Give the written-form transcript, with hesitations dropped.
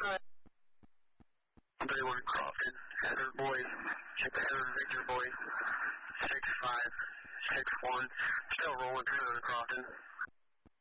131 Crofton, Heather Boy, Heather Victor Boy, 6561, still rolling through Crofton.